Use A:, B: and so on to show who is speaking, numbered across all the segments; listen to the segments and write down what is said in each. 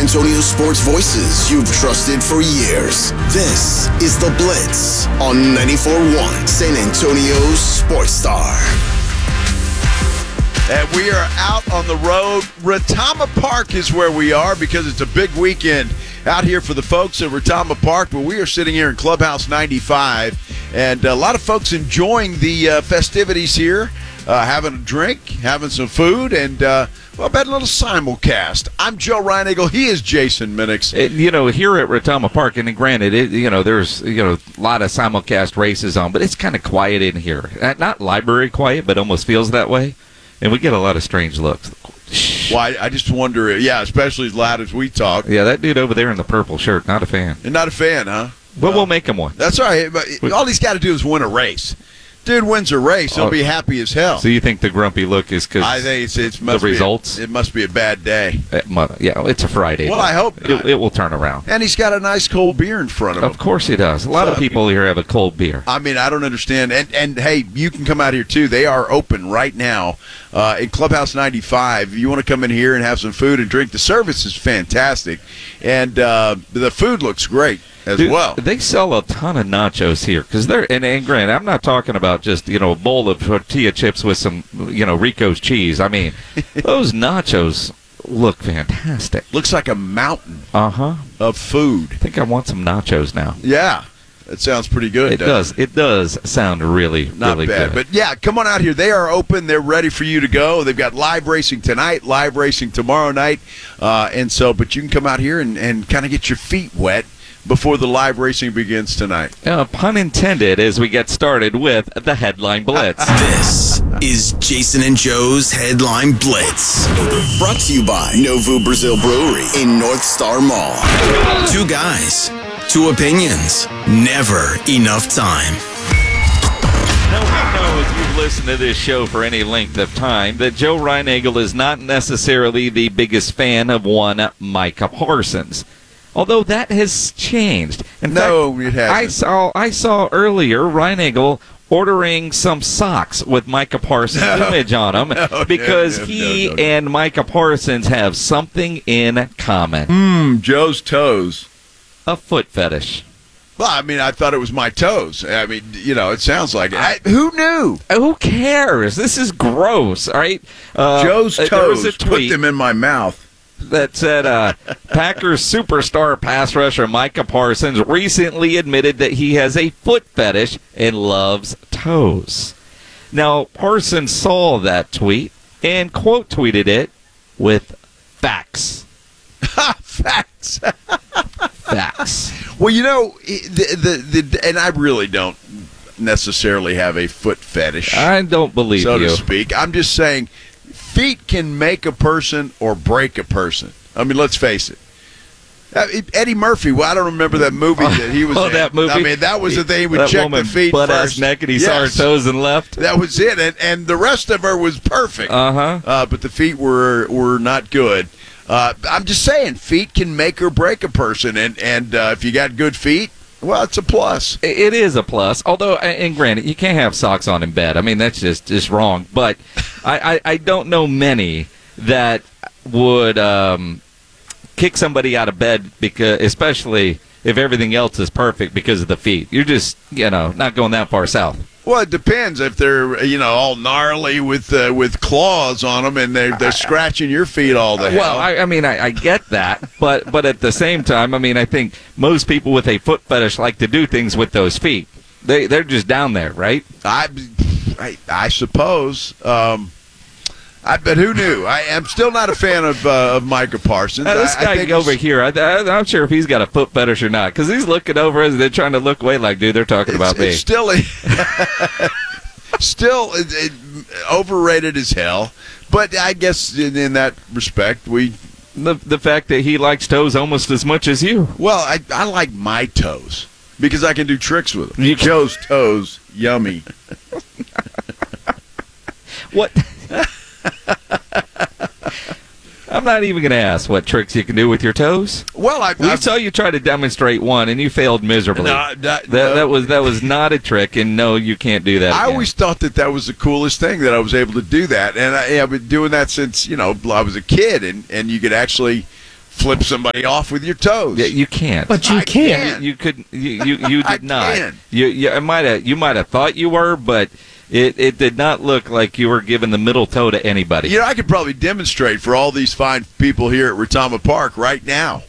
A: Antonio sports voices you've trusted for years. This is The Blitz on 94.1 San Antonio's Sports Star.
B: And we are out on the road. Retama Park is where we are because it's a big weekend out here for the folks at Retama Park. But we are sitting here in Clubhouse 95, and a lot of folks enjoying the festivities here, having a drink, having some food, and about a little simulcast. I'm Joe Reinagle. He is Jason Minix.
C: Here at Retama Park, and granted, there's a lot of simulcast races on, but it's kind of quiet in here. Not library quiet, but almost feels that way. And we get a lot of strange looks.
B: Well, I just wonder, especially as loud as we talk.
C: Yeah, that dude over there in the purple shirt, not a fan.
B: You're not a fan, huh?
C: Well, we'll make him one.
B: That's all right. But all he's got to do is win a race. Dude wins a race, he'll be happy as hell.
C: So you think the grumpy look is because
B: I think
C: the results?
B: It must be a bad day.
C: It's a Friday.
B: Well, I hope not.
C: It will turn around.
B: And he's got a nice cold beer in front of him.
C: Of course he does. A lot of people here have a cold beer.
B: I mean, I don't understand. And hey, you can come out here, too. They are open right now in Clubhouse 95. If you want to come in here and have some food and drink, the service is fantastic. And the food looks great. Well,
C: they sell a ton of nachos here because and granted, I'm not talking about just a bowl of tortilla chips with some Rico's cheese. I mean, those nachos look fantastic.
B: Looks like a mountain of food.
C: I think I want some nachos now.
B: Yeah, it sounds pretty good.
C: It does. It does sound really
B: not
C: really
B: bad.
C: good.
B: But yeah, come on out here. They are open. They're ready for you to go. They've got live racing tonight, live racing tomorrow night, but you can come out here and kind of get your feet wet before the live racing begins tonight.
C: Pun intended as we get started with the Headline Blitz.
A: This is Jason and Joe's Headline Blitz. Brought to you by Novu Brazil Brewery in North Star Mall. Two guys, two opinions, never enough time.
C: Now, we know if you've listened to this show for any length of time that Joe Reinagle is not necessarily the biggest fan of one Micah Parsons. Although that has changed.
B: It hasn't.
C: I saw earlier Reinagle ordering some socks with Micah Parsons' image on them because he and Micah Parsons have something in common.
B: Joe's toes.
C: A foot fetish.
B: Well, I mean, I thought it was my toes. I mean, it sounds like it. Who knew?
C: Who cares? This is gross, all right?
B: Joe's toes.
C: There was a tweet
B: put them in my mouth.
C: That said, Packers superstar pass rusher Micah Parsons recently admitted that he has a foot fetish and loves toes. Now, Parsons saw that tweet and quote tweeted it with facts.
B: Facts.
C: Facts.
B: Well, and I really don't necessarily have a foot fetish.
C: I don't believe
B: so
C: you.
B: to speak. I'm just saying, feet can make a person or break a person. I mean, let's face it. Eddie Murphy, I don't remember that movie that he was in.
C: That movie?
B: I mean, that was the thing. He would check the feet
C: butt-ass naked, he saw her toes and left.
B: That was it, and the rest of her was perfect. But the feet were not good. I'm just saying, feet can make or break a person, and if you got good feet, well, it's a plus.
C: It is a plus. Although, and granted, you can't have socks on in bed. I mean, that's just wrong. But I don't know many that would kick somebody out of bed, because, especially if everything else is perfect, because of the feet. You're just, not going that far south.
B: Well, it depends if they're, all gnarly with claws on them and they're scratching your feet all the hell.
C: Well, I get that, but at the same time, I think most people with a foot fetish like to do things with those feet. They're just down there, right?
B: I suppose. But who knew? I'm still not a fan of Micah Parsons.
C: This guy over here, I'm not sure if he's got a foot fetish or not, because he's looking over as they're trying to look away like, dude, they're talking about me.
B: It's still overrated as hell. But I guess in that respect,
C: the fact that he likes toes almost as much as you.
B: Well, I like my toes because I can do tricks with them. Joe's toes, yummy.
C: What? I'm not even going to ask what tricks you can do with your toes.
B: Well,
C: we saw you try to demonstrate one, and you failed miserably. That was not a trick, and no, you can't do that.
B: I always thought that was the coolest thing, that I was able to do that, and I've been doing that since I was a kid, and you could actually flip somebody off with your toes.
C: Yeah, you can't.
D: But you
B: I
D: can't.
B: can.
C: You could. You
B: I
C: did not.
B: can.
C: You might have thought you were, but it did not look like you were giving the middle toe to anybody.
B: You know, I could probably demonstrate for all these fine people here at Retama Park right now.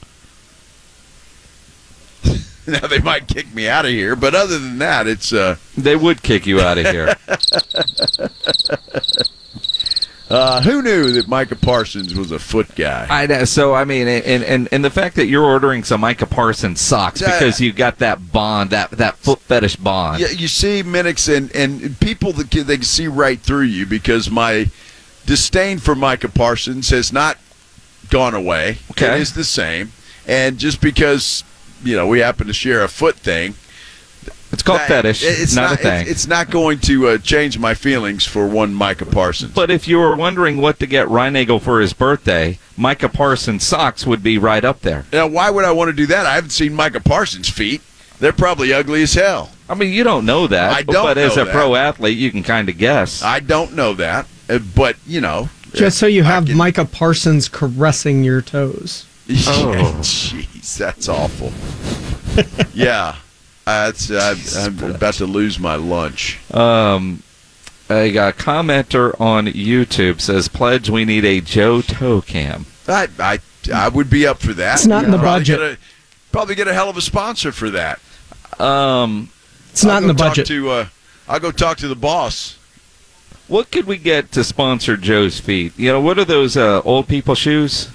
B: Now, they might kick me out of here, but other than that, it's...
C: They would kick you out of here.
B: who knew that Micah Parsons was a foot guy?
C: I know. So I mean, and the fact that you're ordering some Micah Parsons socks because you got that bond, that foot fetish bond.
B: Yeah, you see, Minix, and people that they can see right through you because my disdain for Micah Parsons has not gone away.
C: Okay.
B: It is the same. And just because, we happen to share a foot thing,
C: It's called fetish. It's not a thing.
B: It's not going to change my feelings for one Micah Parsons.
C: But if you were wondering what to get Reinagel for his birthday, Micah Parsons socks would be right up there.
B: Now, why would I want to do that? I haven't seen Micah Parsons' feet. They're probably ugly as hell.
C: I mean, you don't know that.
B: I don't
C: But as
B: know
C: a
B: that.
C: pro athlete, you can kind of guess.
B: I don't know that, but
D: Just so you
B: I
D: have
B: can-
D: Micah Parsons caressing your toes.
C: Oh.
B: Jeez, that's awful. Yeah, I'm about to lose my lunch.
C: A commenter on YouTube says, "Pledge, we need a Joe toe cam."
B: I would be up for that.
D: It's not in the budget.
B: Probably get a hell of a sponsor for that.
D: It's not in the budget.
B: I'll go talk to the boss.
C: What could we get to sponsor Joe's feet? What are those old people shoes?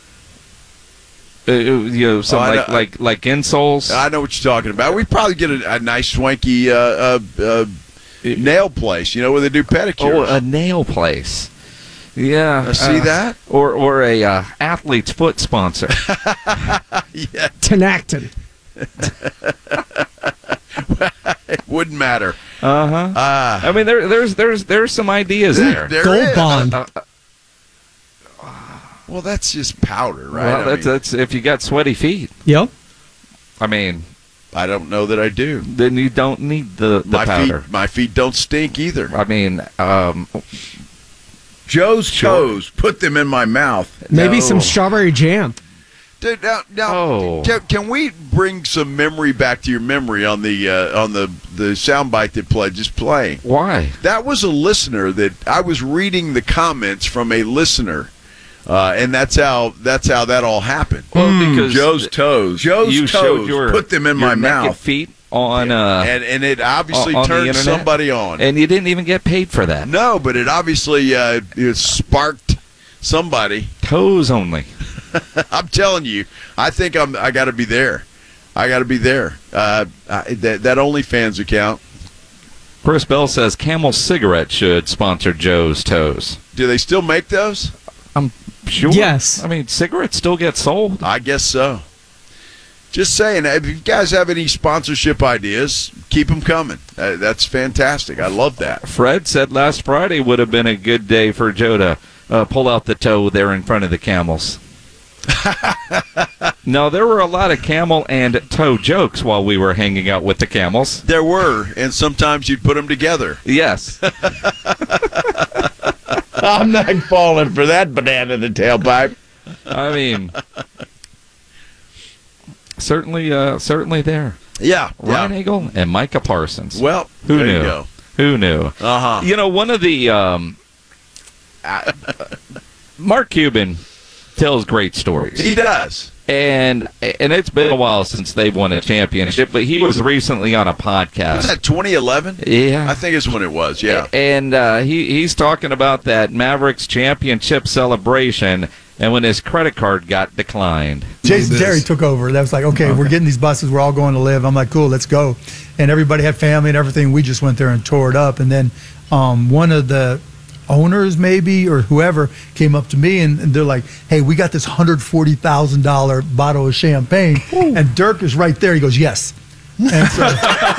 C: Some
B: I know-
C: like insoles.
B: I know what you're talking about. We'd probably get a nice swanky nail place, where they do pedicures.
C: Oh, a nail place. Yeah.
B: See that?
C: Or a athlete's foot sponsor.
B: Yeah,
D: Tenactin.
B: it wouldn't matter.
C: Uh-huh. I mean, there's some ideas there.
B: There
D: Gold
B: is.
D: Bond.
B: Well, that's just powder, right?
C: Well, that's if you got sweaty feet.
D: Yep.
C: I mean,
B: I don't know that I do.
C: then you don't need the powder.
B: My feet don't stink either.
C: I mean,
B: Joe's
C: Sure.
B: toes, put them in my mouth.
D: Maybe
C: No.
D: some strawberry jam.
B: Dude, now,
C: Oh.
B: can we bring some memory back to your memory on the soundbite that played just playing?
C: why?
B: That was a listener that I was reading the comments from a listener, and that's how that all happened.
C: Well, because
B: Joe's toes,
C: you showed your
B: put them in
C: your
B: my
C: naked
B: mouth,
C: feet on
B: and it obviously
C: on the
B: turned
C: internet?
B: somebody on.
C: and you didn't even get paid for that.
B: No, but it obviously it sparked somebody.
C: Toes only.
B: I'm telling you, I think I got to be there. I got to be there. That OnlyFans account.
C: Chris Bell says Camel Cigarette should sponsor Joe's toes.
B: Do they still make those?
C: I'm sure.
D: Yes.
C: I mean, cigarettes still get sold.
B: I guess so. Just saying, if you guys have any sponsorship ideas, keep them coming. That's fantastic. I love that.
C: Fred said last Friday would have been a good day for Joe to pull out the toe there in front of the camels. No, there were a lot of camel and toe jokes while we were hanging out with the camels.
B: There were, and sometimes you'd put them together.
C: Yes.
B: I'm not falling for that banana in the tailpipe.
C: I mean, certainly there.
B: Yeah.
C: Ryan Eagle and Micah Parsons.
B: Well,
C: Who
B: there
C: knew?
B: you go.
C: Who knew?
B: Uh-huh.
C: One of the Mark Cuban tells great stories.
B: He does.
C: And it's been a while since they've won a championship, but he was recently on a
B: Was
C: podcast.
B: that 2011?
C: Yeah.
B: I think is when it was, yeah.
C: And he's talking about that Mavericks championship celebration and when his credit card got declined.
E: Jason Terry took over. That was like, okay, we're getting these buses. We're all going to live. I'm like, cool, let's go. And everybody had family and everything. We just went there and tore it up. And then one of the owners maybe or whoever came up to me and they're like, hey, we got this $140,000 bottle of champagne. Ooh. And Dirk is right there. He goes, yes. And so,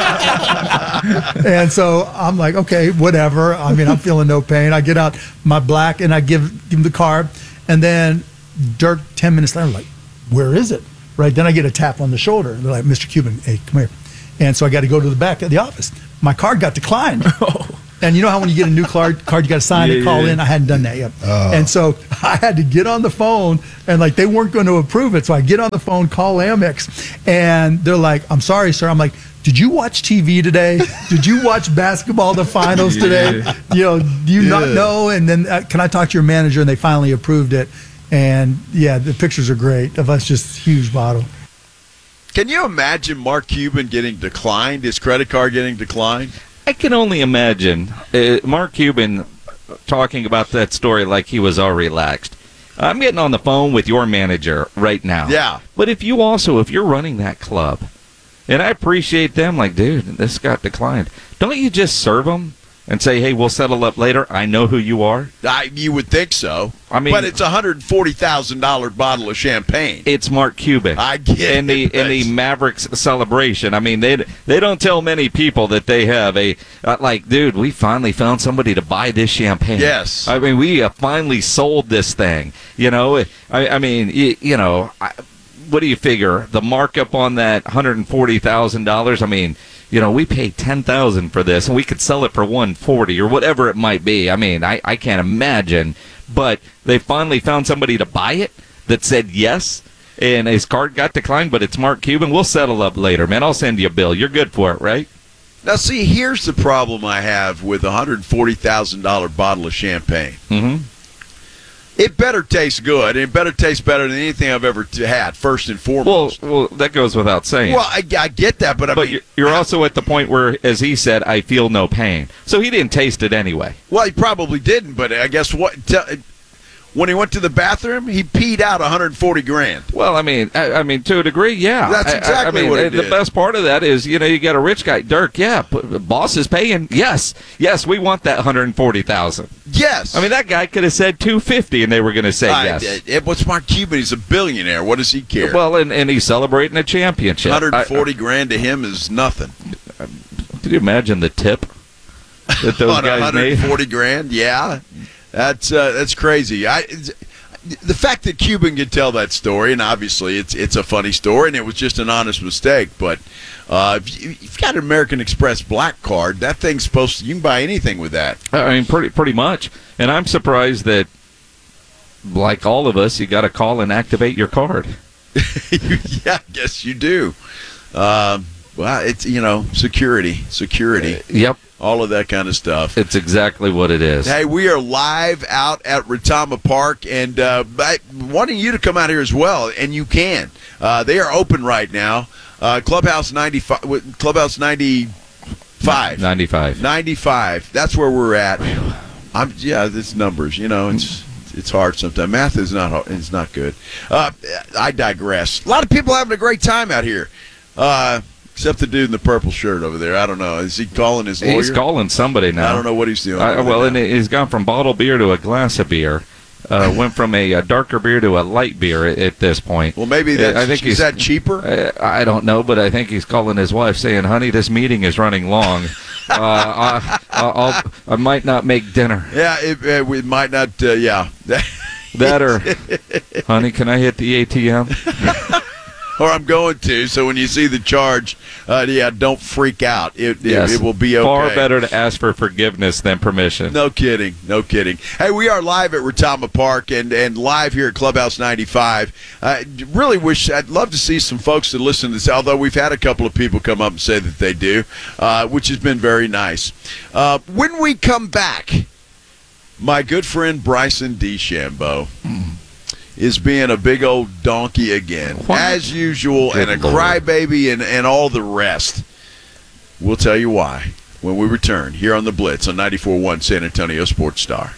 E: and so I'm like, okay, whatever. I mean, I'm feeling no pain. I get out my black and I give him the card. And then Dirk, 10 minutes later, like, where is it? Right. Then I get a tap on the shoulder. They're like, Mr. Cuban, hey, come here. And so I got to go to the back of the office. My card got declined. And you know how when you get a new card you got to sign and call in? I hadn't done that yet. And so I had to get on the phone, and like they weren't going to approve it. So I get on the phone, call Amex, and they're like, I'm sorry, sir. I'm like, did you watch TV today? Did you watch basketball, the finals today? You know, do you not know? And then can I talk to your manager? And they finally approved it. And yeah, the pictures are great of us, just huge bottle.
B: Can you imagine Mark Cuban getting declined, his credit card getting declined?
C: I can only imagine Mark Cuban talking about that story like he was all relaxed. I'm getting on the phone with your manager right now.
B: Yeah.
C: But if you're running that club, and I appreciate them, like, dude, this got declined. Don't you just serve them and say, hey, we'll settle up later? I know who you are.
B: You would think so.
C: I mean,
B: but it's a $140,000 bottle of champagne.
C: It's Mark Cuban.
B: I get
C: it. And the Mavericks celebration. I mean, they don't tell many people that they have a like, dude, we finally found somebody to buy this champagne.
B: Yes.
C: I mean, we finally sold this thing. You know, I mean, you know, what do you figure? The markup on that $140,000? I mean, you know, we paid $10,000 for this, and we could sell it for $140 or whatever it might be. I mean, I can't imagine. But they finally found somebody to buy it that said yes, and his card got declined, but it's Mark Cuban. We'll settle up later, man. I'll send you a bill. You're good for it, right?
B: Now, see, here's the problem I have with a $140,000 bottle of champagne.
C: Mm-hmm.
B: It better taste good. It better taste better than anything I've ever had, first and foremost.
C: Well, that goes without saying.
B: Well, I get that, but I mean,
C: you're also at the point where, as he said, I feel no pain. So he didn't taste it anyway.
B: Well, he probably didn't, but I guess when he went to the bathroom, he peed out $140,000.
C: Well, I mean, to a degree, yeah.
B: That's exactly what it
C: the
B: did.
C: best part of that is, you know, you got a rich guy, Dirk. Yeah, boss is paying. Yes, we want that $140,000.
B: Yes.
C: I mean, that guy could have said $250, and they were going to say yes.
B: What's Mark Cuban? He's a billionaire. What does he care?
C: Well, and he's celebrating a championship.
B: $140,000 to him is nothing.
C: Can you imagine the tip that those guys made?
B: $140,000, yeah. That's crazy. The fact that Cuban could tell that story, and obviously it's a funny story, and it was just an honest mistake. But if you've got an American Express Black Card, that thing's supposed to, you can buy anything with that.
C: I mean, pretty much. And I'm surprised that, like all of us, you got to call and activate your card.
B: Yeah, I guess you do. Well, it's, you know, security.
C: Yep.
B: All of that kind of stuff.
C: It's exactly what it is.
B: Hey, we are live out at Retama Park, and wanting you to come out here as well, and you can. They are open right now. Clubhouse 95. Clubhouse 95. 95. That's where we're at. It's numbers. You know, it's hard sometimes. Math is not good. I digress. A lot of people having a great time out here. Except the dude in the purple shirt over there. I don't know. Is he calling his lawyer?
C: He's calling somebody now.
B: I don't know what he's doing.
C: And he's gone from bottled beer to a glass of beer. Went from a darker beer to a light beer at this point.
B: Well, maybe is that cheaper?
C: I don't know, but I think he's calling his wife saying, honey, this meeting is running long. I might not make dinner.
B: Yeah, it might not, yeah.
C: That or, honey, can I hit the ATM?
B: Or I'm going to, so when you see the charge, don't freak out. It will be okay.
C: Far better to ask for forgiveness than permission.
B: No kidding. Hey, we are live at Retama Park and live here at Clubhouse 95. I'd love to see some folks that listen to this, although we've had a couple of people come up and say that they do, which has been very nice. When we come back, my good friend Bryson DeChambeau is being a big old donkey again, as usual, and a crybaby and all the rest. We'll tell you why when we return here on The Blitz on 94.1 San Antonio Sports Star.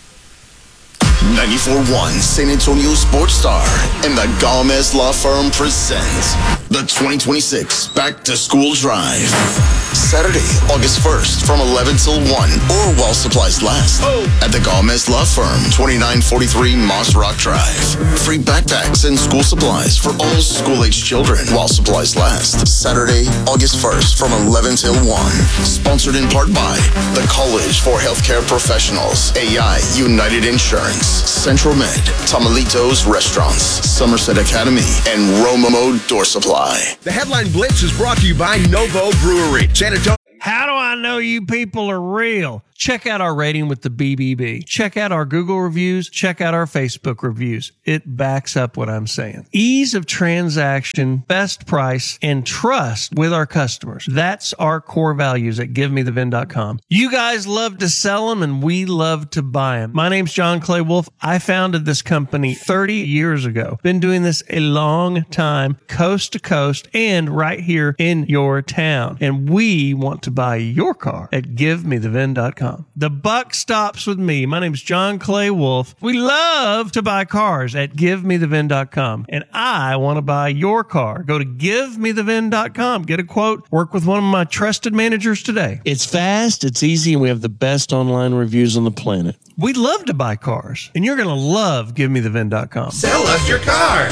A: 94.1 San Antonio Sports Star and the Gomez Law Firm presents the 2026 Back to School Drive. Saturday, August 1st from 11 till 1 or while supplies last at the Gomez Law Firm, 2943 Moss Rock Drive. Free backpacks and school supplies for all school-aged children while supplies last. Saturday, August 1st from 11 till 1. Sponsored in part by the College for Healthcare Professionals, AI United Insurance, Central Med, Tamalitos Restaurants, Somerset Academy, and Romo Door Supply.
F: The Headline Blitz is brought to you by Novo Brewery, San Antonio.
G: How do I know you people are real?
F: Check out our rating with the BBB. Check out our Google reviews. Check out our Facebook reviews. It backs up what I'm saying. Ease of transaction, best price, and trust with our customers. That's our core values at GiveMeTheVin.com. You guys love to sell them, and we love to buy them. My name's John Clay Wolf. I founded this company 30 years ago. Been doing this a long time, coast to coast, and right here in your town. And we want to buy your car at GiveMeTheVin.com. The buck stops with me. My name's John Clay Wolf. We love to buy cars at GiveMeTheVin.com. And I want to buy your car. Go to GiveMeTheVin.com. Get a quote. Work with one of my trusted managers today. It's fast, it's easy, and we have the best online reviews on the planet. We love to buy cars, and you're going to love GiveMeTheVin.com.
G: Sell us your car.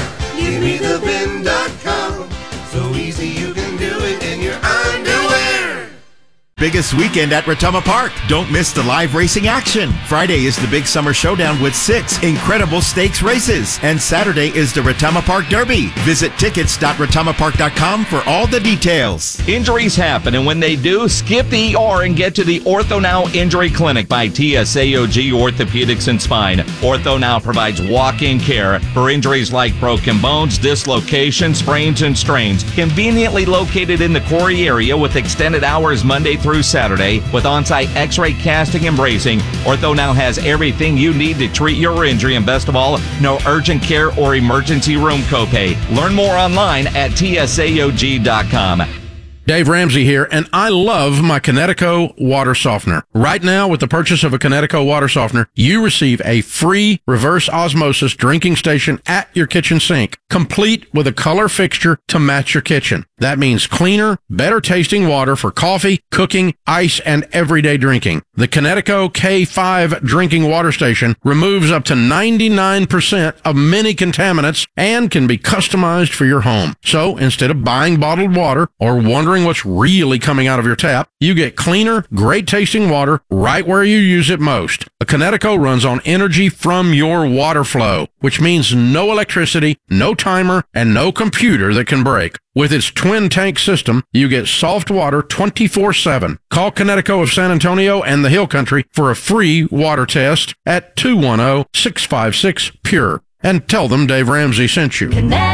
G: GiveMeTheVin.com. So easy you can do it in your underwear.
H: Biggest weekend at Retama Park. Don't miss the live racing action. Friday is the big summer showdown with 6 incredible stakes races. And Saturday is the Retama Park Derby. Visit tickets.retamapark.com for all the details.
C: Injuries happen, and when they do, skip the ER and get to the Ortho Now Injury Clinic by TSAOG Orthopedics and Spine. Ortho Now provides walk-in care for injuries like broken bones, dislocations, sprains, and strains. Conveniently located in the Corey area with extended hours Monday through Saturday with on-site x-ray casting and bracing. Ortho Now has everything you need to treat your injury, and best of all, no urgent care or emergency room copay. Learn more online at tsaog.com.
I: Dave Ramsey here, and I love my Kinetico water softener. Right now, with the purchase of a Kinetico water softener, you receive a free reverse osmosis drinking station at your kitchen sink, complete with a color fixture to match your kitchen. That means cleaner, better tasting water for coffee, cooking, ice, and everyday drinking. The Kinetico K5 drinking water station removes up to 99% of many contaminants and can be customized for your home. So instead of buying bottled water or wondering what's really coming out of your tap, you get cleaner, great tasting water right where you use it most. A Kinetico runs on energy from your water flow, which means no electricity, no timer, and no computer that can break. With its twin tank system, you get soft water 24/7. Call Kinetico of San Antonio and the Hill Country for a free water test at 210-656-PURE. And tell them Dave Ramsey sent you.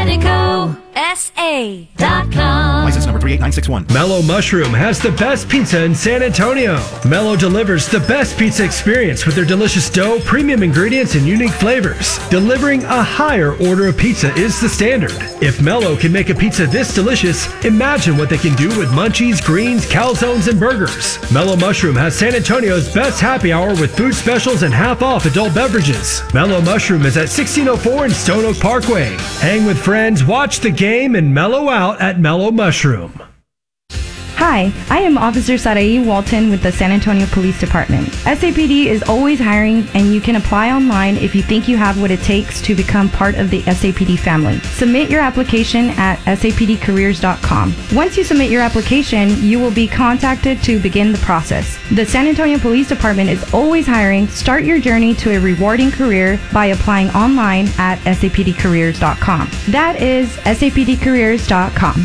J: ConeticoSA.com.
H: License number 38961.
D: Mellow Mushroom has the best pizza in San Antonio. Mellow delivers the best pizza experience with their delicious dough, premium ingredients, and unique flavors. Delivering a higher order of pizza is the standard. If Mellow can make a pizza this delicious, imagine what they can do with munchies, greens, calzones, and burgers. Mellow Mushroom has San Antonio's best happy hour with food specials and half-off adult beverages. Mellow Mushroom is at 1604 in Stone Oak Parkway. Hang with friends, watch the game, and mellow out at Mellow Mushroom.
K: Hi, I am Officer Sarai Walton with the San Antonio Police Department. SAPD is always hiring, and you can apply online if you think you have what it takes to become part of the SAPD family. Submit your application at sapdcareers.com. Once you submit your application, you will be contacted to begin the process. The San Antonio Police Department is always hiring. Start your journey to a rewarding career by applying online at sapdcareers.com. That is sapdcareers.com.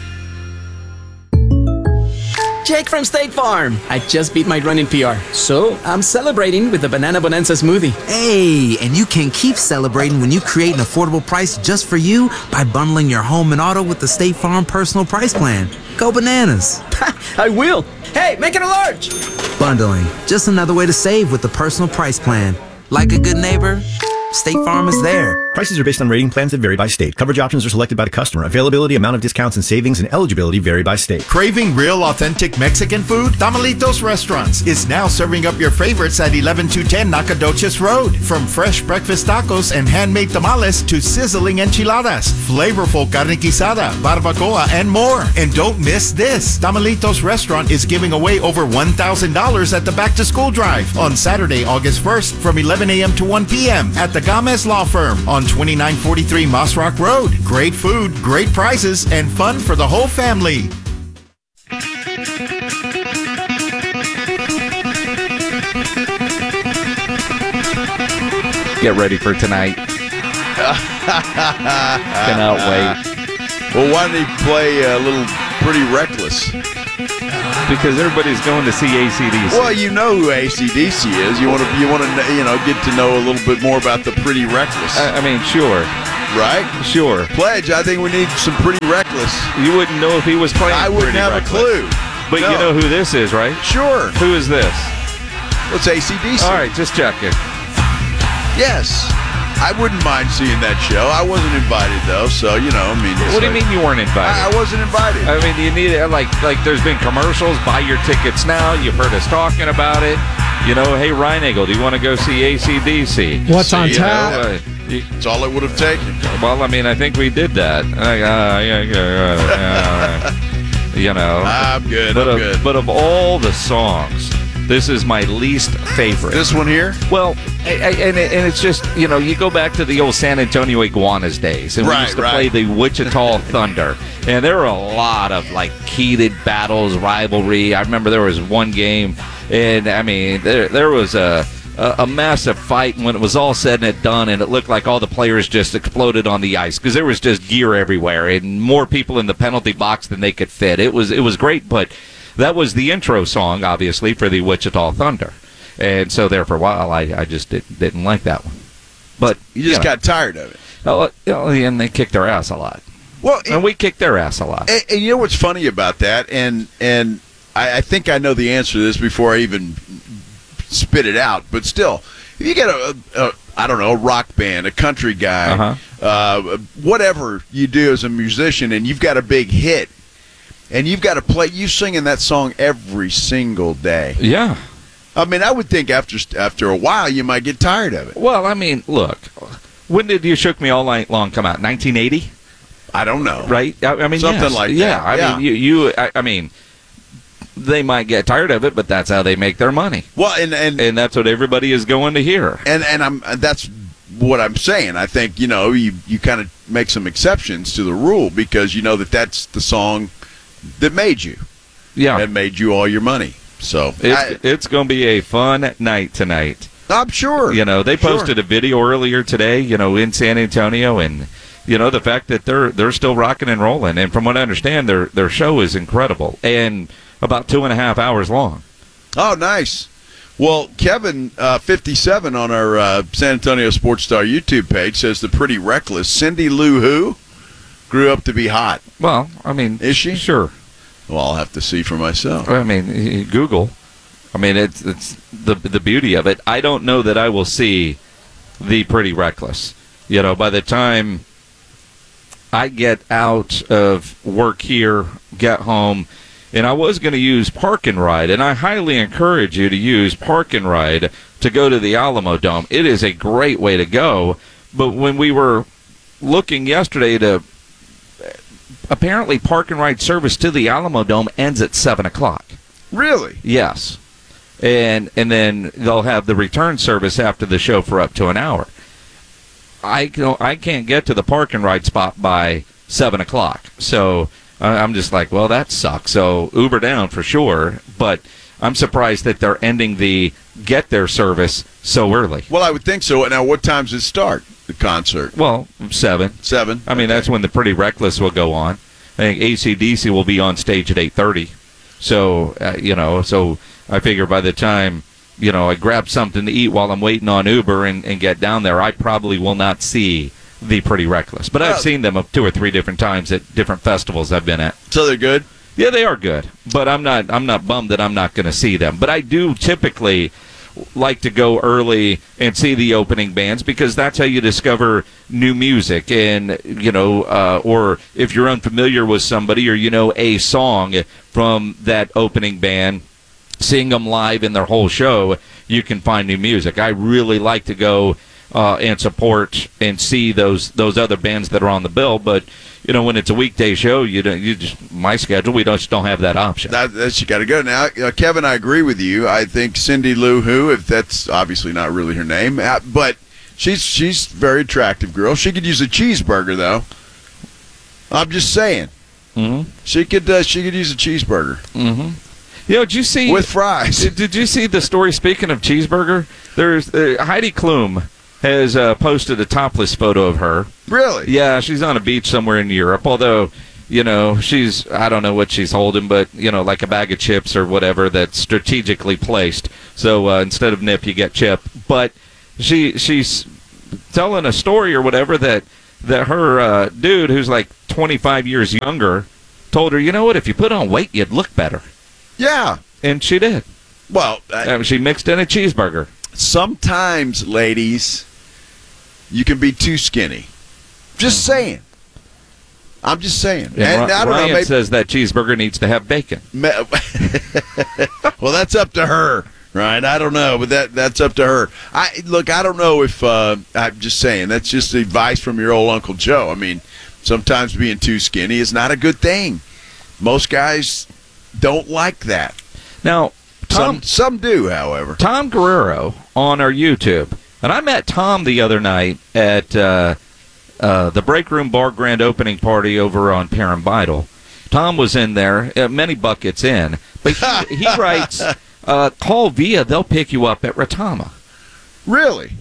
L: Jake from State Farm. I just beat my running PR, so I'm celebrating with the Banana Bonanza smoothie.
M: Hey, and you can keep celebrating when you create an affordable price just for you by bundling your home and auto with the State Farm Personal Price Plan. Go bananas.
L: I will. Hey, make it a large.
M: Bundling, just another way to save with the Personal Price Plan. Like a good neighbor, State Farm is there.
N: Prices are based on rating plans that vary by state. Coverage options are selected by the customer. Availability, amount of discounts and savings, and eligibility vary by state.
H: Craving real authentic Mexican food? Tamalitos Restaurants is now serving up your favorites at 11210 Nacogdoches Road. From fresh breakfast tacos and handmade tamales to sizzling enchiladas, flavorful carne guisada, barbacoa, and more. And don't miss this. Tamalitos Restaurant is giving away over $1,000 at the Back to School Drive on Saturday, August 1st from 11 a.m. to 1 p.m. at the Gomez Law Firm on 2943 Moss Rock Road. Great food, great prices, and fun for the whole family.
C: Get ready for tonight. Cannot wait.
B: Well, why don't he play a little Pretty Reckless?
C: Because everybody's going to see AC/DC.
B: Well, you know who AC/DC is. You want to get to know a little bit more about the Pretty Reckless.
C: I mean, sure.
B: Right?
C: Sure.
B: Pledge, I think we need some Pretty Reckless.
C: You wouldn't know if he was playing.
B: I wouldn't have a clue.
C: But
B: No.
C: you know who this is, right?
B: Sure.
C: Who is this?
B: What's AC/DC?
C: All right, just check it.
B: Yes. I wouldn't mind seeing that show. I wasn't invited, though, so, I mean.
C: What do you mean you weren't invited?
B: I wasn't invited.
C: I mean, you need like there's been commercials. Buy your tickets now. You've heard us talking about it. Hey, Reinigle, do you want to go see AC/DC?
J: What's on tap?
B: That's all it would have taken.
C: Well, I mean, I think we did that.
B: I'm good. I'm good.
C: But of all the songs, this is my least favorite.
B: This one here?
C: Well, and it's just, you go back to the old San Antonio Iguanas days, and we used to play the Wichita Thunder, and there were a lot of, heated battles, rivalry. I remember there was one game, and, I mean, there was a massive fight, and when it was all said and done, and it looked like all the players just exploded on the ice, because there was just gear everywhere, and more people in the penalty box than they could fit. It was great, but that was the intro song, obviously, for the Wichita Thunder. And so there for a while, I just didn't like that one. But
B: you just got tired of it.
C: And they kicked their ass a lot.
B: Well,
C: and we kicked their ass a lot.
B: And you know what's funny about that? And I think I know the answer to this before I even spit it out. But still, if you get a rock band, a country guy, whatever you do as a musician, and you've got a big hit, and you've got to play, you singing that song every single day.
C: Yeah.
B: I mean, I would think after a while you might get tired of it.
C: Well, I mean, look, when did You Shook Me All Night Long come out? 1980?
B: I don't know.
C: Right? I mean,
B: something like that.
C: Yeah. I mean, they might get tired of it, but that's how they make their money.
B: Well, and
C: that's what everybody is going to hear.
B: And that's what I'm saying. I think you kind of make some exceptions to the rule because you know that's the song that made you.
C: Yeah.
B: That made you all your money. So
C: it's going to be a fun night tonight.
B: I'm sure.
C: They posted a video earlier today, in San Antonio, and the fact that they're still rocking and rolling. And from what I understand, their show is incredible and about 2.5 hours long.
B: Oh, nice. Well, Kevin, 57 on our San Antonio Sports Star YouTube page says the Pretty Reckless Cindy Lou Who grew up to be hot.
C: Well, I mean,
B: is she?
C: Sure.
B: Well, I'll have to see for myself.
C: I mean, Google. I mean, it's the beauty of it. I don't know that I will see the Pretty Reckless. By the time I get out of work here, get home, and I was going to use Park and Ride, and I highly encourage you to use Park and Ride to go to the Alamo Dome. It is a great way to go. But when we were looking yesterday to apparently Park and Ride service to the Alamo Dome ends at 7 o'clock.
B: Really?
C: Yes. And then they'll have the return service after the show for up to an hour. I can't get to the Park and Ride spot by 7 o'clock. So I'm just like, well, that sucks. So Uber down for sure. But I'm surprised that they're ending the get there service so early.
B: Well, I would think so. Now, what time does it start, the concert?
C: Well, 7.
B: 7.
C: I mean, that's when the Pretty Reckless will go on. I think AC/DC will be on stage at 8:30. So, so I figure by the time, I grab something to eat while I'm waiting on Uber and get down there, I probably will not see the Pretty Reckless. But I've seen them 2 or 3 different times at different festivals I've been at.
B: So they're good?
C: Yeah, they are good. But I'm not bummed that I'm not going to see them. But I do typically like to go early and see the opening bands because that's how you discover new music. And, or if you're unfamiliar with somebody or a song from that opening band, seeing them live in their whole show, you can find new music. I really like to go and support and see those other bands that are on the bill. But, when it's a weekday show, my schedule, we just don't have that option.
B: That's you got to go. Now, Kevin, I agree with you. I think Cindy Lou Who, if that's obviously not really her name, but she's a very attractive girl. She could use a cheeseburger, though. I'm just saying.
C: Mm-hmm.
B: She could use a cheeseburger.
C: Mm-hmm. Did you see
B: with fries?
C: Did you see the story? Speaking of cheeseburger, there's Heidi Klum has posted a topless photo of her.
B: Really?
C: Yeah, she's on a beach somewhere in Europe. Although she's, I don't know what she's holding, but, like a bag of chips or whatever that's strategically placed. So instead of nip, you get chip. But she's telling a story or whatever that her dude, who's like 25 years younger, told her, you know what, if you put on weight, you'd look better.
B: Yeah.
C: And she did.
B: Well,
C: she mixed in a cheeseburger.
B: Sometimes, ladies, you can be too skinny. Just saying. I'm just saying.
C: And I don't know, maybe says that cheeseburger needs to have bacon.
B: Well, that's up to her, right? I don't know, but that's up to her. I don't know if I'm just saying. That's just advice from your old Uncle Joe. I mean, sometimes being too skinny is not a good thing. Most guys don't like that.
C: Now,
B: some do, however.
C: Tom Guerrero on our YouTube, and I met Tom the other night at the Break Room Bar grand opening party over on Paramvidal. Tom was in there, many buckets in, but he writes, call Via, they'll pick you up at Retama.
B: Really?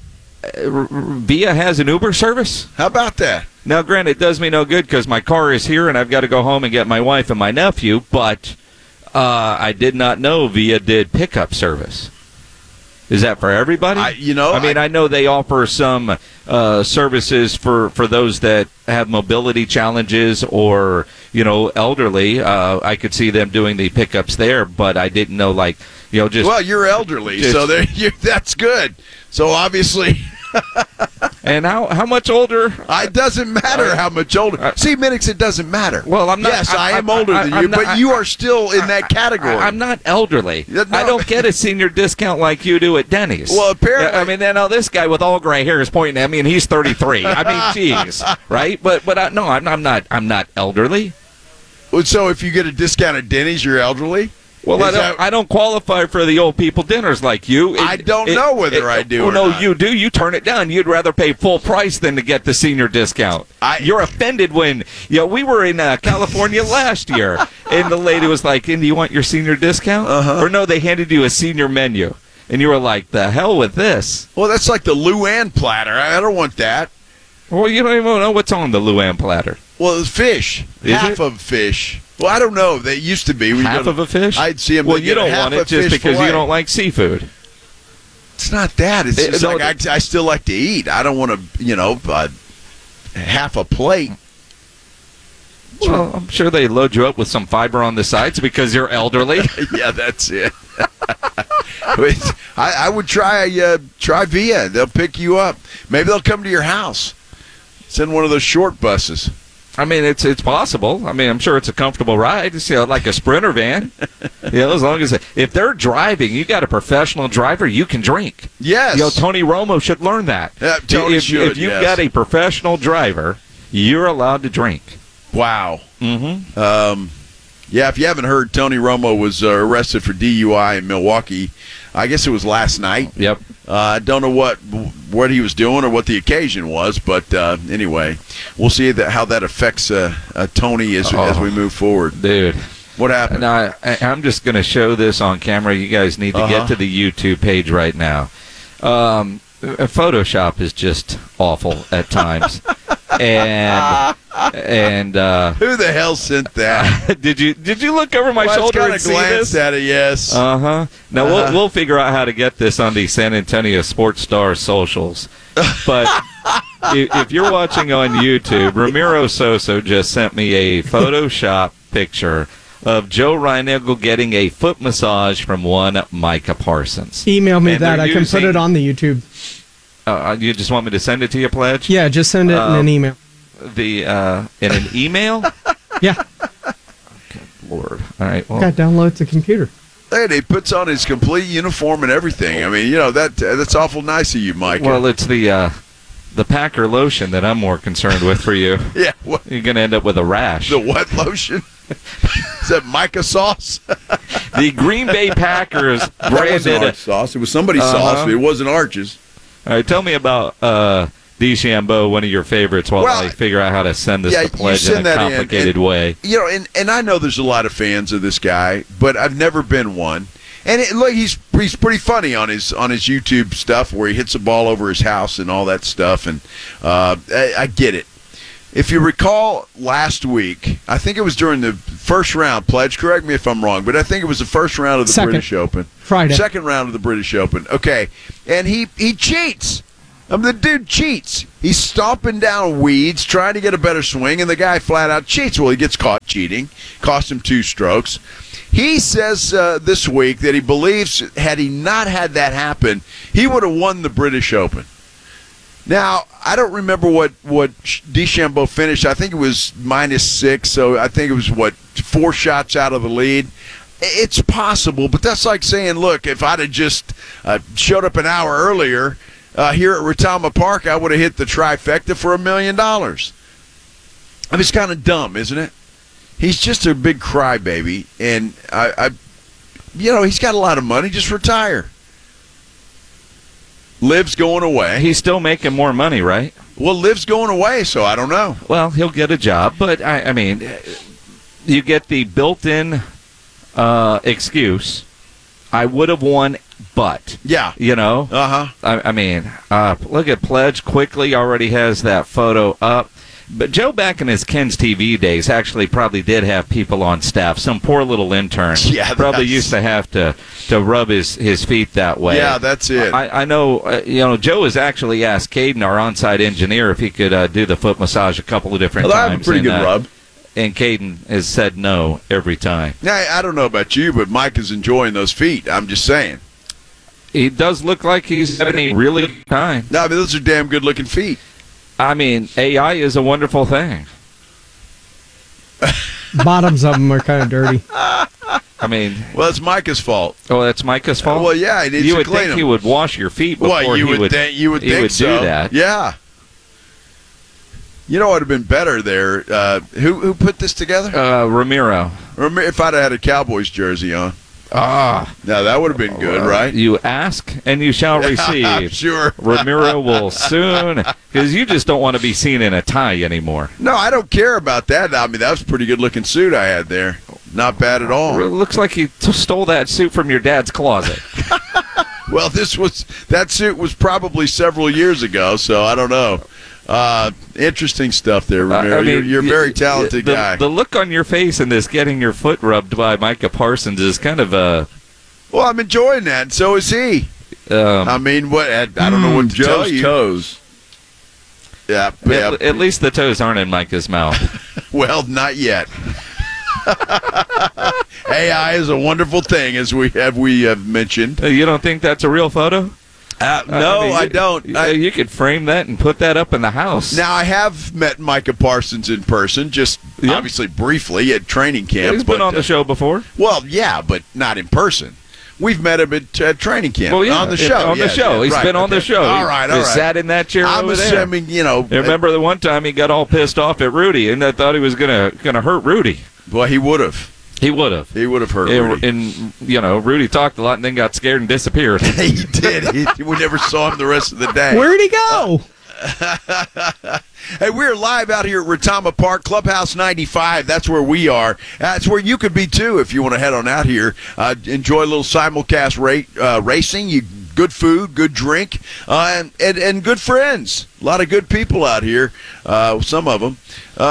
C: Via has an Uber service?
B: How about that?
C: Now, granted, it does me no good because my car is here and I've got to go home and get my wife and my nephew, but I did not know Via did pickup service. Is that for everybody? I know they offer some services for those that have mobility challenges or, elderly. I could see them doing the pickups there, but I didn't know, just...
B: Well, you're elderly, so that's good. So, obviously...
C: And how much older?
B: It doesn't matter how much older. See, Minix, it doesn't matter.
C: Well, I'm not.
B: Yes, I am older than you, but you are still in that category.
C: I'm not elderly.
B: No.
C: I don't get a senior discount like you do at Denny's.
B: Well, apparently.
C: This guy with all gray hair is pointing at me, and he's 33. Geez, right? But I'm not elderly.
B: So if you get a discount at Denny's, you're elderly?
C: Well, I don't qualify for the old people dinners like you.
B: I don't know whether I do or
C: no,
B: not.
C: You do. You turn it down. You'd rather pay full price than to get the senior discount. You're offended when we were in California last year, and the lady was like, "And do you want your senior discount?" Or no, they handed you a senior menu, and you were like, "The hell with this."
B: Well, that's like the Luann platter. I don't want that.
C: Well, you don't even know what's on the Luann platter.
B: Well, it's fish. Half of fish. Well, I don't know. They used to be.
C: Half of a fish?
B: I'd see them.
C: Well, you don't want it just because you don't like seafood.
B: It's not that. It's just I still like to eat. I don't want to, half a plate.
C: Well, I'm sure they load you up with some fiber on the sides because you're elderly.
B: Yeah, that's it. I would try Via. They'll pick you up. Maybe they'll come to your house. Send one of those short buses.
C: I mean, it's possible. I mean, I'm sure it's a comfortable ride. It's like a Sprinter van. As long as if they're driving, you got a professional driver, you can drink.
B: Yes.
C: Tony Romo should learn that.
B: Tony should.
C: If you've got a professional driver, you're allowed to drink.
B: Wow.
C: Mm-hmm.
B: Yeah, if you haven't heard, Tony Romo was arrested for DUI in Milwaukee. I guess it was last night.
C: Yep.
B: I don't know what he was doing or what the occasion was, but anyway, we'll see how that affects Tony as we move forward.
C: Dude.
B: What happened?
C: Now, I'm just going to show this on camera. You guys need to get to the YouTube page right now. Photoshop is just awful at times. and
B: who the hell sent that?
C: Did you look over my shoulder and see this?
B: At it, yes.
C: Now we'll figure out how to get this on the San Antonio Sports Star socials. But if you're watching on YouTube, Ramiro Soso just sent me a Photoshop picture of Joe Reinagle getting a foot massage from one Micah Parsons.
J: Email me that. I can put it on the YouTube.
C: You just want me to send it to you, Pledge?
J: Yeah, just send it in an email.
C: In an email?
J: Yeah.
C: Good Lord. All right. Well,
J: got to download to computer.
B: Hey, he puts on his complete uniform and everything. I mean, that's awful nice of you, Mike.
C: Well, it's the Packer lotion that I'm more concerned with for you.
B: Yeah.
C: You're going to end up with a rash.
B: The what lotion? Is that Micah sauce?
C: The Green Bay Packers branded
B: wasn't Arch sauce. It was somebody's sauce. But it wasn't Arch's.
C: All right, tell me about DeChambeau, one of your favorites, while I figure out how to send this to Pledge in a complicated way.
B: And I know there's a lot of fans of this guy, but I've never been one. And look, he's pretty funny on his YouTube stuff where he hits the ball over his house and all that stuff. And I get it. If you recall last week, I think it was during the first round, Pledge, correct me if I'm wrong, but I think it was the first round of the British Open.
J: Friday.
B: Second round of the British Open. Okay. And he cheats. The dude cheats. He's stomping down weeds, trying to get a better swing, and the guy flat out cheats. Well, he gets caught cheating. Cost him 2 strokes. He says this week that he believes had he not had that happen, he would have won the British Open. Now, I don't remember what DeChambeau finished. I think it was -6, so I think it was, 4 shots out of the lead. It's possible, but that's like saying, look, if I'd have just showed up an hour earlier here at Retama Park, I would have hit the trifecta for $1 million. I mean, it's kind of dumb, isn't it? He's just a big crybaby, and he's got a lot of money. Just retire. Liv's going away.
C: He's still making more money, right?
B: Well, Liv's going away, so I don't know.
C: Well, he'll get a job, but I mean, you get the built-in excuse. I would have won, but
B: yeah,
C: I mean, look at Pledge. Quickly already has that photo up. But Joe, back in his Ken's TV days, actually probably did have people on staff. Some poor little intern probably used to have to rub his feet that way.
B: Yeah, that's it.
C: I know, Joe has actually asked Caden, our on-site engineer, if he could do the foot massage a couple of different times.
B: I have a pretty good rub.
C: And Caden has said no every time.
B: Now, I don't know about you, but Mike is enjoying those feet. I'm just saying.
C: He does look like he's having a really good time.
B: No, I mean, those are damn good-looking feet.
C: I mean, AI is a wonderful thing.
J: Bottoms of them are kind of dirty.
C: I mean,
B: well, it's Micah's fault.
C: Oh, that's Micah's fault.
B: Well, yeah, he needs
C: you
B: to
C: would
B: clean
C: think
B: them.
C: he would wash your feet before
B: well, you would think so.
C: do that.
B: Yeah. You know what would have been better there? Who put this together?
C: Ramiro.
B: If I'd have had a Cowboys jersey on.
C: Ah.
B: Now, that would have been good, right?
C: You ask, and you shall receive.
B: Sure.
C: Ramiro will soon, because you just don't want to be seen in a tie anymore.
B: No, I don't care about that. I mean, that was a pretty good-looking suit I had there. Not bad at all.
C: It looks like you stole that suit from your dad's closet.
B: Well, that suit was probably several years ago, so I don't know. Interesting stuff there, Ramiro. You're a very talented guy.
C: The look on your face in this getting your foot rubbed by Micah Parsons is kind of
B: Well, I'm enjoying that, and so is he. I mean, I don't know what to tell you.
O: Toes.
B: Yeah.
C: At least the toes aren't in Micah's mouth.
B: Well, not yet. AI is a wonderful thing, as we have mentioned.
C: You don't think that's a real photo?
B: No, I don't.
C: You could frame that and put that up in the house.
B: Now, I have met Micah Parsons in person, just obviously briefly at training camp.
C: He's been on the show before.
B: Well, yeah, but not in person. We've met him at training camp.
C: Well, yeah,
B: on the show.
C: The show. He's been on the show.
B: All right.
C: He sat in that chair
B: I'm
C: over
B: assuming,
C: there. Remember the one time he got all pissed off at Rudy, and I thought he was gonna hurt Rudy.
B: Well, he would have.
C: He would have.
B: He would have hurt Rudy.
C: And Rudy talked a lot and then got scared and disappeared.
B: He did. We never saw him the rest of the day.
J: Where'd he go?
B: Hey, we're live out here at Retama Park, Clubhouse 95. That's where we are. That's where you could be, too, if you want to head on out here. Enjoy a little simulcast racing. Good food, good drink, and good friends. A lot of good people out here. Some of them.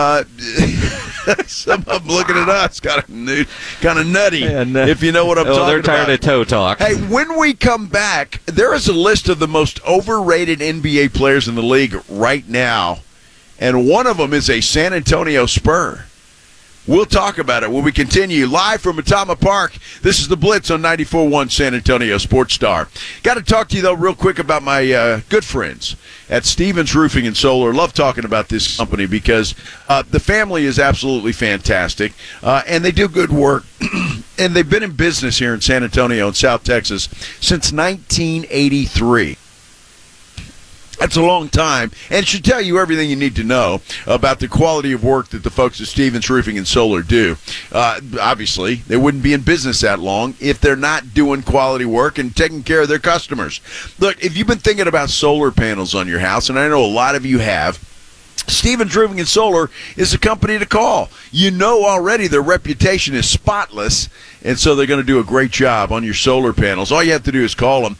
B: Some of them looking at us kind of nutty, if you know what I'm talking about.
C: They're tired of toe talk.
B: Hey, when we come back, there is a list of the most overrated NBA players in the league right now, and one of them is a San Antonio Spur. We'll talk about it when we continue live from Retama Park. This is the Blitz on 94.1 San Antonio Sports Star. Got to talk to you, though, real quick about my good friends at Stevens Roofing and Solar. Love talking about this company because the family is absolutely fantastic, and they do good work. And they've been in business here in San Antonio and South Texas since 1983. That's a long time, and should tell you everything you need to know about the quality of work that the folks at Stevens Roofing and Solar do. Obviously, they wouldn't be in business that long if they're not doing quality work and taking care of their customers. Look, if you've been thinking about solar panels on your house, and I know a lot of you have, Stevens Roofing and Solar is a company to call. You know already their reputation is spotless, and so they're going to do a great job on your solar panels. All you have to do is call them,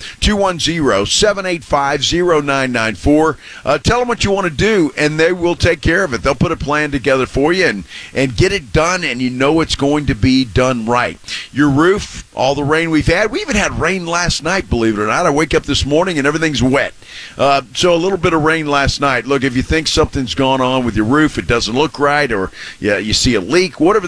B: 210-785-0994. Tell them what you want to do, and they will take care of it. They'll put a plan together for you and get it done, and you know it's going to be done right. Your roof, all the rain we've had. We even had rain last night, believe it or not. I wake up this morning, and everything's wet. So a little bit of rain last night. Look, if you think something's gone on with your roof, it doesn't look right, or you see a leak, whatever